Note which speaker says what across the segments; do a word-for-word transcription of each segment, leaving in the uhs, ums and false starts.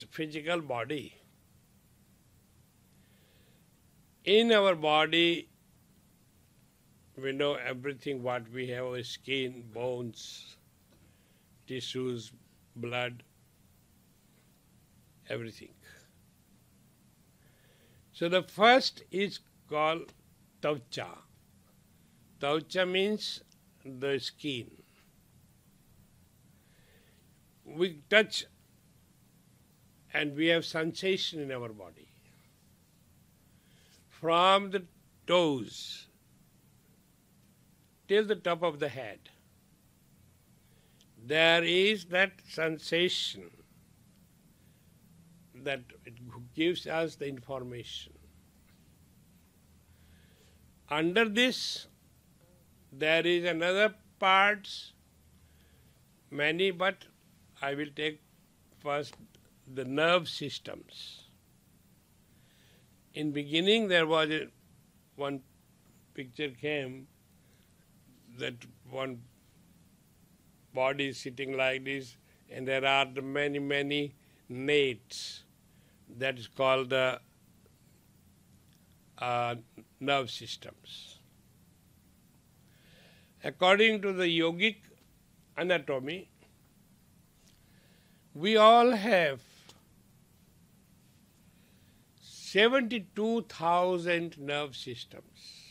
Speaker 1: physical body. In our body, we know everything what we have, our skin, bones, tissues, blood, everything. So the first is called tavcha. Tavcha means the skin. We touch and we have sensation in our body. From the toes till the top of the head, there is that sensation that it gives us the information. Under this, there is another parts, many, but I will take first the nerve systems. In beginning, there was a, one picture came that one body is sitting like this, and there are the many, many nates. That is called the uh, nerve systems. According to the yogic anatomy, we all have seventy-two thousand nerve systems.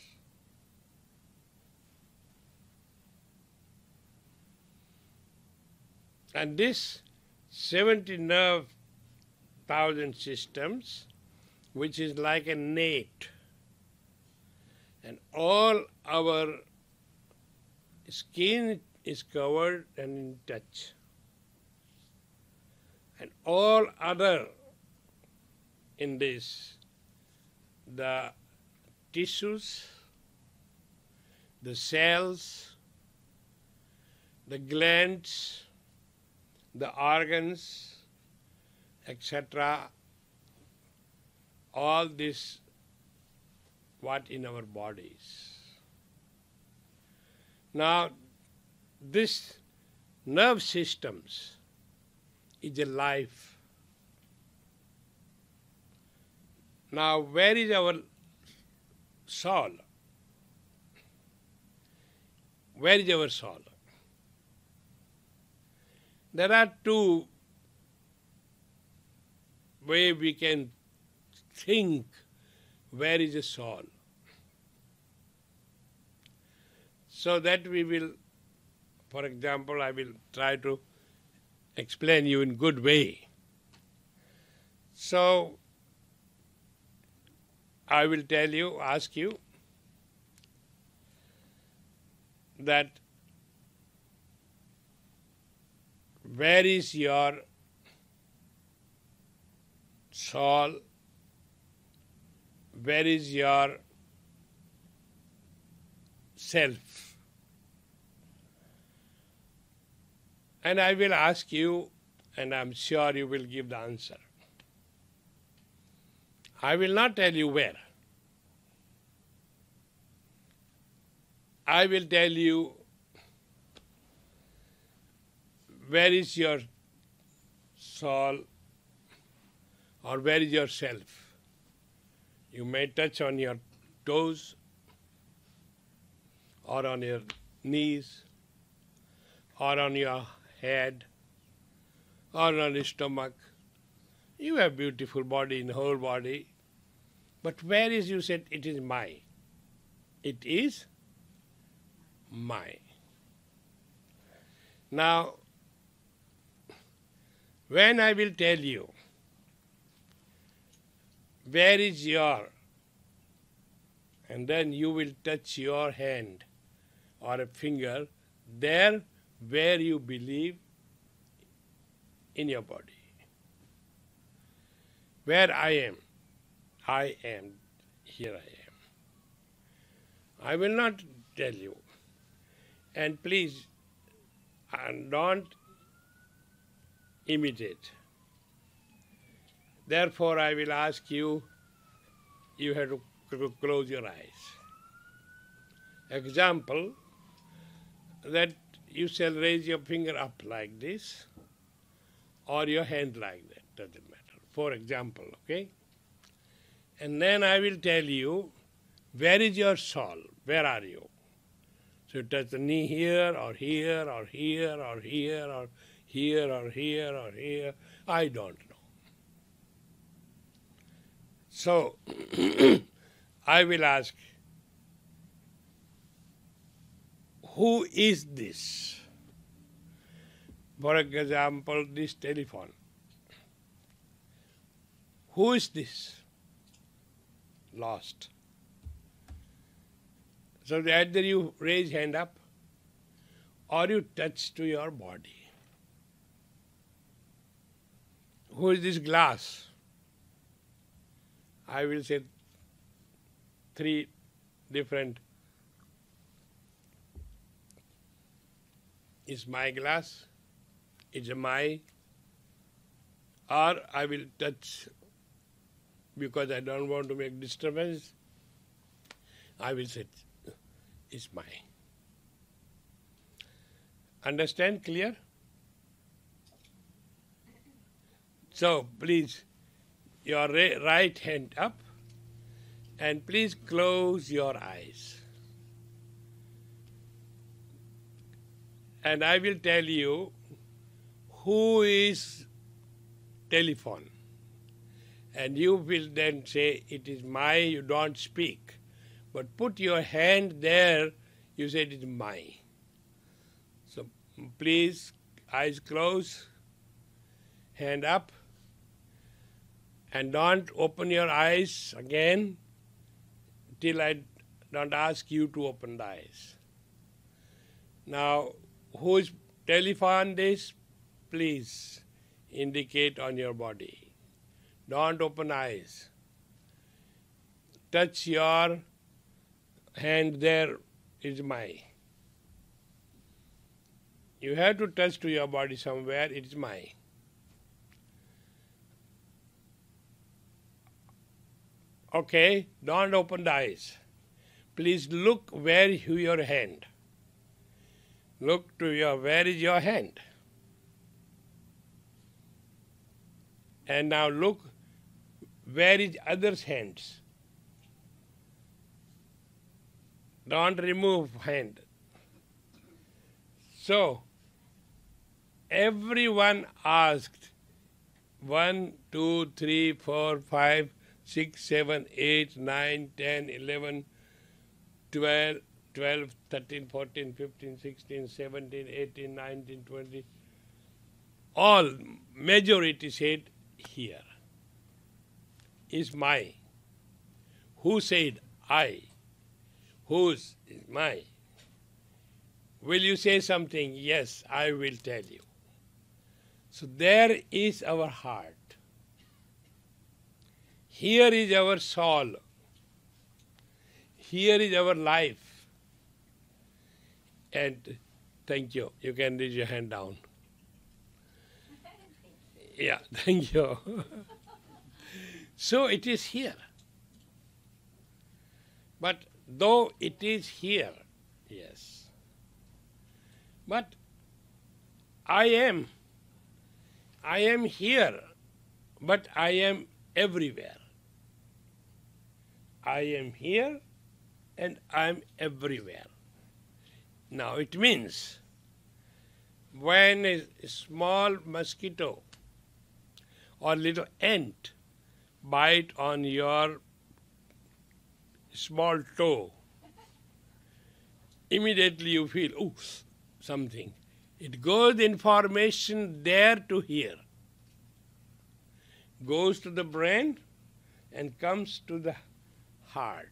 Speaker 1: And this seventy nerve thousand systems, which is like a net, and all our skin is covered and in touch. And all other in this, the tissues, the cells, the glands, the organs, et cetera, all this what in our bodies. Now, this nerve systems is a life. Now, where is our soul? Where is our soul? There are two ways we can think where is the soul. So that we will, for example, I will try to explain you in good way. So, I will tell you, ask you that where is your soul, where is your self? And I will ask you, and I am sure you will give the answer. I will not tell you where. I will tell you where is your soul or where is your self. You may touch on your toes or on your knees or on your head or on your stomach. You have beautiful body in the whole body. But where is, you said, it is my. It is my. Now, when I will tell you where is your, and then you will touch your hand or a finger there where you believe in your body. Where I am, I am, here I am. I will not tell you. And please, uh, don't imitate. Therefore, I will ask you, you have to cl- close your eyes. Example, that you shall raise your finger up like this, or your hand like that, doesn't matter. for example, okay? And then I will tell you, where is your soul? Where are you? So you touch the knee here, or here, or here, or here, or here, or here, or here. I don't know. So I will ask, who is this? For example, this telephone. Who is this? Lost. So either you raise hand up or you touch to your body. Who is this glass? I will say three different. Is my glass? Is my? Or I will touch because I don't want to make disturbance. I will say is mine. Understand? Clear? So please, your right hand up and please close your eyes. And I will tell you who is telephone. And you will then say, it is my, you don't speak. But put your hand there, you say it is mine. So please, eyes closed, hand up, and don't open your eyes again till I don't ask you to open the eyes. Now, who is telephone this? Please indicate on your body. Don't open eyes. Touch your hand there is mine. You have to touch to your body somewhere, it is mine. Okay, don't open the eyes. Please look where is your hand. Look to your, where is your hand? And now look, where is others' hands? Don't remove hand. So, everyone asked one, two, three, four, five, six, seven, eight, nine, ten, eleven, twelve, twelve, thirteen, fourteen, fifteen, sixteen, seventeen, eighteen, nineteen, twenty. All majority said here is my. Who said I? Whose is my? Will you say something? Yes, I will tell you. So there is our heart. Here is our soul. Here is our life. And thank you. You can raise your hand down. Yeah, thank you. So it is here. But though it is here, yes, but I am, I am here, but I am everywhere. I am here and I am everywhere. Now it means when a small mosquito or little ant bite on your small toe, immediately you feel, oh, something. It goes information there to here, goes to the brain and comes to the heart.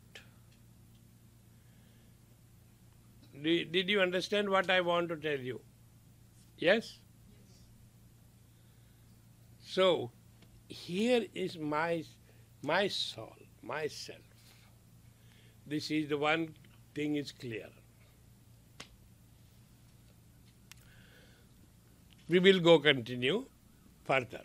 Speaker 1: Did you understand what I want to tell you? Yes? So, here is my, my soul, myself. This is the one thing is clear. We will go continue further.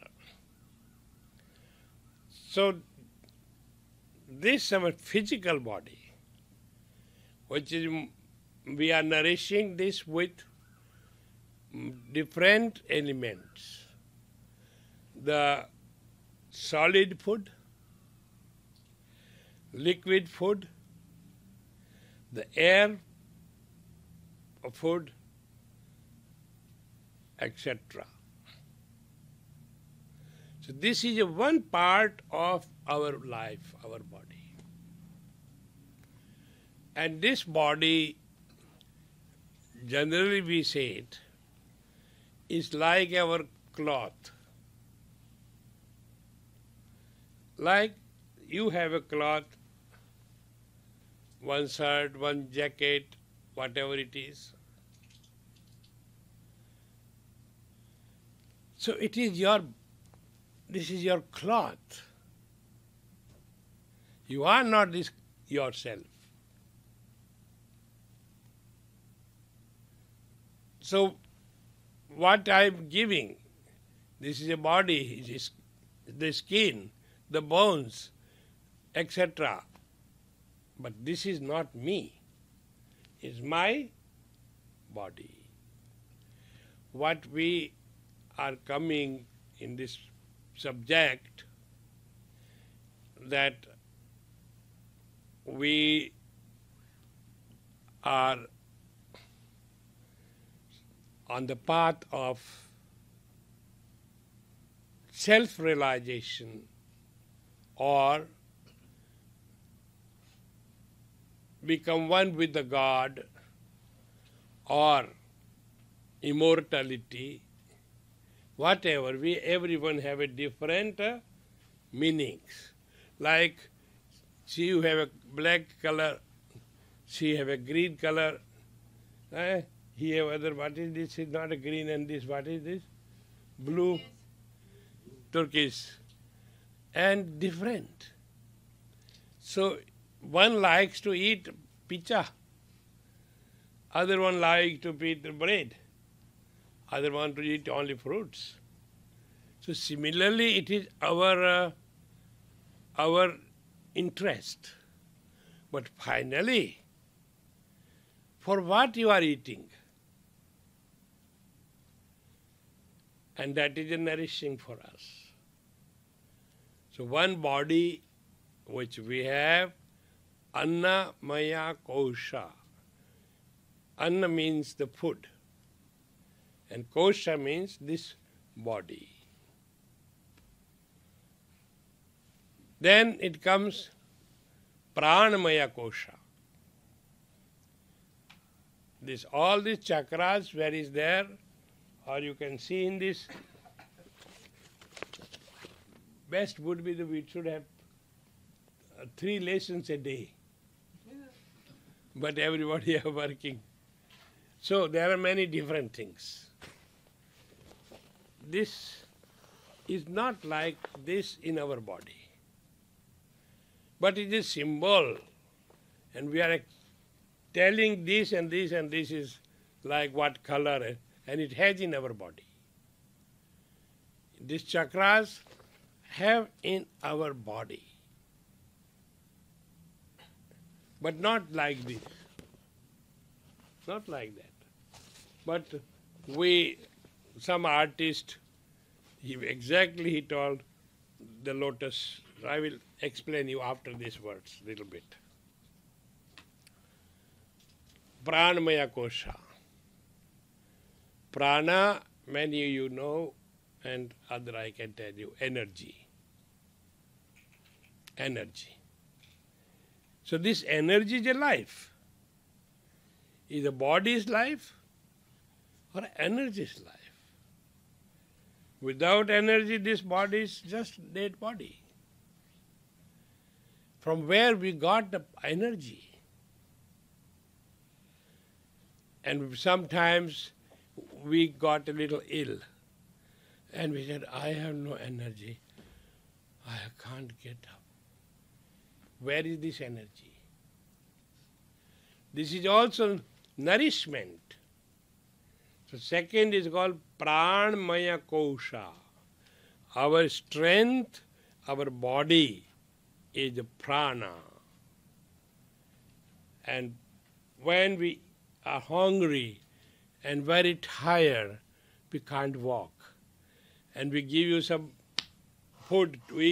Speaker 1: So, this our physical body, which is, we are nourishing this with different elements. The solid food, liquid food, the air food, et cetera. So this is a one part of our life, our body. And this body, generally we say it, is like our cloth. Like you have a cloth, one shirt, one jacket, whatever it is. So it is your, this is your cloth. You are not this yourself. So what I am giving, this is a body, it is the skin, the bones, et cetera. But this is not me. It's my body. What we are coming in this subject, that we are on the path of self-realization or become one with the God or immortality, whatever, we everyone have a different uh, meanings. Like, see, you have a black color, she have a green color, eh? He have other, what is this? It's not a green, and this, what is this? Blue, turquoise, and different. So one likes to eat pizza, other one likes to eat bread, other one to eat only fruits. So similarly, it is our uh, our interest. But finally, for what you are eating, and that is nourishing for us. So one body which we have, Anna Maya Kosha. Anna means the food, and Kosha means this body. Then it comes Pranamaya Kosha. This, all these chakras, where is there, or you can see in this, best would be that we should have uh, three lessons a day. But everybody are working. So there are many different things. This is not like this in our body, but it is a symbol, and we are telling this and this and this is like what color, and it has in our body. These chakras have in our body, but not like this, not like that. But we, some artist, he exactly he told the lotus. I will explain you after these words a little bit. Pranamaya Kosha. Prana, many of you know, and other I can tell you, energy. Energy. So this energy is a life. Is the body's life or energy's life? Without energy, this body is just dead body. From where we got the energy? And sometimes we got a little ill, and we said, I have no energy, I can't get up. Where is this energy? This is also nourishment. So second is called Pranamaya Kosha. Our strength, our body is the prana. And when we are hungry and very tired, we can't walk. And we give you some food to eat.